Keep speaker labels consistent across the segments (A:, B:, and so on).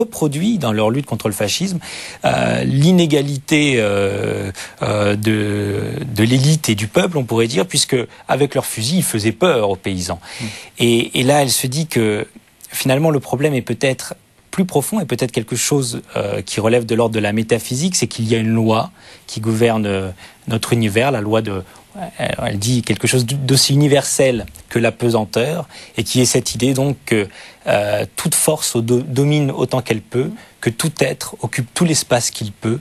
A: reproduit dans leur lutte contre le fascisme l'inégalité de l'élite et du peuple, on pourrait dire, puisque avec leurs fusils, ils faisaient peur aux paysans. Et là, elle se dit que finalement, le problème est peut-être plus profond et peut-être quelque chose qui relève de l'ordre de la métaphysique, c'est qu'il y a une loi qui gouverne notre univers, la loi de... Elle dit quelque chose d'aussi universel que la pesanteur, et qui est cette idée donc que toute force domine autant qu'elle peut, que tout être occupe tout l'espace qu'il peut,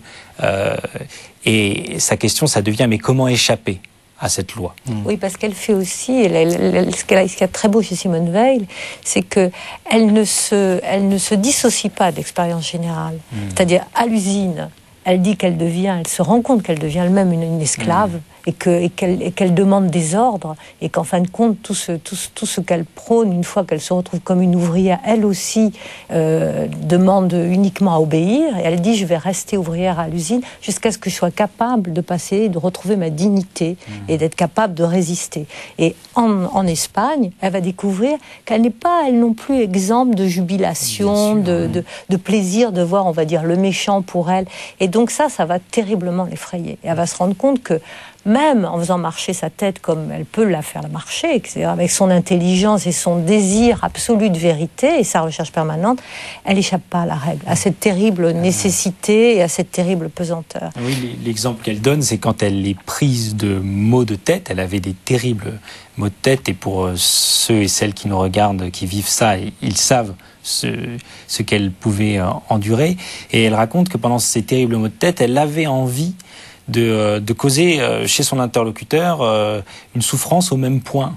A: et sa question, ça devient mais comment échapper à cette loi?
B: Oui, parce qu'elle fait aussi, ce qu'il y a de très beau chez Simone Weil, c'est qu'elle ne se dissocie pas de l'expérience générale. C'est-à-dire, à l'usine, elle dit qu'elle se rend compte qu'elle devient elle-même une esclave, et qu'elle demande des ordres, et qu'en fin de compte, tout ce qu'elle prône, une fois qu'elle se retrouve comme une ouvrière, elle aussi demande uniquement à obéir, et elle dit « je vais rester ouvrière à l'usine jusqu'à ce que je sois capable de passer, de retrouver ma dignité, et d'être capable de résister ». Et en Espagne, elle va découvrir qu'elle n'est pas, elle non plus, exempte de jubilation, de plaisir de voir, on va dire, le méchant pour elle. Et donc ça va terriblement l'effrayer. Et elle va se rendre compte que même en faisant marcher sa tête comme elle peut la faire marcher, c'est-à-dire avec son intelligence et son désir absolu de vérité et sa recherche permanente, elle n'échappe pas à la règle, à cette terrible nécessité et à cette terrible pesanteur.
A: Oui, l'exemple qu'elle donne, c'est quand elle est prise de maux de tête. Elle avait des terribles maux de tête, et pour ceux et celles qui nous regardent, qui vivent ça, ils savent ce qu'elle pouvait endurer. Et elle raconte que pendant ces terribles maux de tête, elle avait envie de causer chez son interlocuteur une souffrance au même point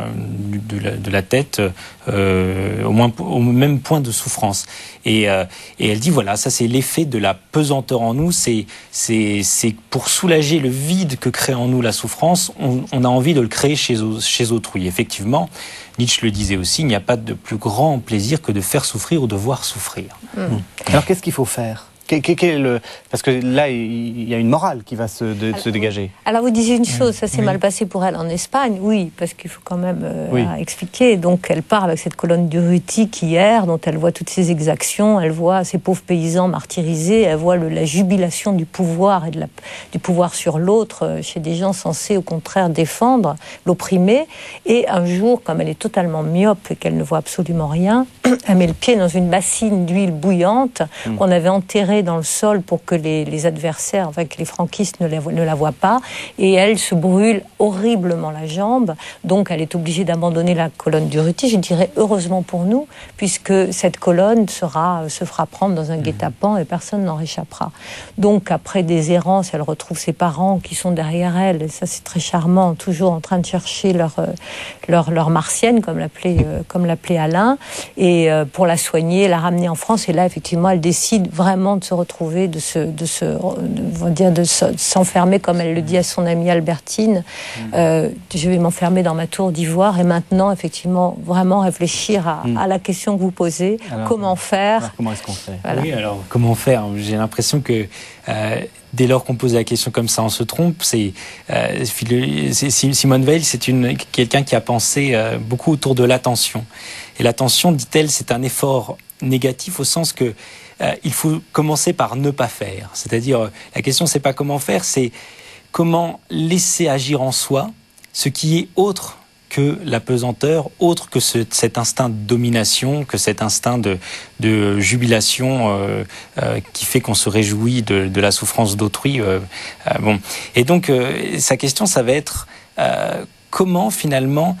A: de la tête, au même point de souffrance. Et elle dit voilà, ça c'est l'effet de la pesanteur en nous, c'est pour soulager le vide que crée en nous la souffrance, on a envie de le créer chez autrui. Effectivement, Nietzsche le disait aussi, il n'y a pas de plus grand plaisir que de faire souffrir ou de voir souffrir.
C: Alors qu'est-ce qu'il faut faire ? Parce que là, il y a une morale qui va se dégager.
B: Alors vous disiez une chose, ça s'est mal passé pour elle en Espagne, oui, parce qu'il faut quand même expliquer. Donc elle part avec cette colonne d'Urruti qui erre, dont elle voit toutes ces exactions, elle voit ces pauvres paysans martyrisés, elle voit la jubilation du pouvoir et du pouvoir sur l'autre chez des gens censés au contraire défendre l'opprimé. Et un jour, comme elle est totalement myope et qu'elle ne voit absolument rien, elle met le pied dans une bassine d'huile bouillante qu'on avait enterrée dans le sol pour que les adversaires, enfin que les franquistes ne la voient pas, et elle se brûle horriblement la jambe, donc elle est obligée d'abandonner la colonne d'Urruti, je dirais heureusement pour nous, puisque cette colonne se fera prendre dans un guet-apens et personne n'en réchappera. Donc après des errances, elle retrouve ses parents qui sont derrière elle, et ça c'est très charmant, toujours en train de chercher leur martienne, comme l'appelait Alain, et pour la soigner, la ramener en France, et là effectivement elle décide vraiment de se retrouver, de s'enfermer, comme elle le dit à son amie Albertine. Je vais m'enfermer dans ma tour d'ivoire, et maintenant, effectivement, vraiment réfléchir à la question que vous posez. Alors, comment faire ?
C: Alors, comment est-ce qu'on fait ?
A: Voilà. Oui, alors, comment faire ? J'ai l'impression que dès lors qu'on pose la question comme ça, on se trompe. Simone Weil, c'est quelqu'un qui a pensé beaucoup autour de l'attention. Et l'attention, dit-elle, c'est un effort négatif au sens que il faut commencer par ne pas faire. C'est-à-dire, la question, c'est pas comment faire, c'est comment laisser agir en soi ce qui est autre que la pesanteur, autre que cet instinct de domination, que cet instinct de jubilation qui fait qu'on se réjouit de la souffrance d'autrui. Bon. Et donc, sa question, ça va être comment, finalement,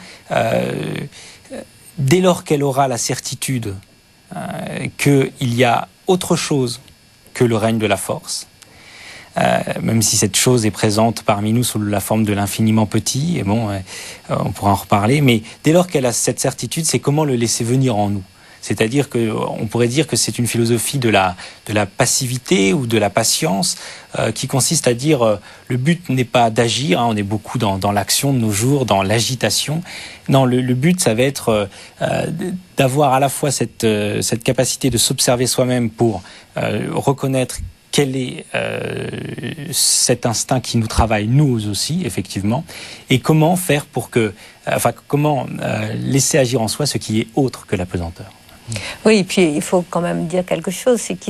A: dès lors qu'elle aura la certitude qu'il y a autre chose que le règne de la force, même si cette chose est présente parmi nous sous la forme de l'infiniment petit, et bon, on pourra en reparler, mais dès lors qu'elle a cette certitude, c'est comment le laisser venir en nous. C'est-à-dire qu'on pourrait dire que c'est une philosophie de la passivité ou de la patience qui consiste à dire le but n'est pas d'agir, on est beaucoup dans l'action de nos jours, dans l'agitation. Non, le but, ça va être d'avoir à la fois cette capacité de s'observer soi-même pour reconnaître quel est cet instinct qui nous travaille, nous aussi, effectivement, et comment faire pour comment laisser agir en soi ce qui est autre que la pesanteur.
B: Oui, et puis il faut quand même dire quelque chose, c'est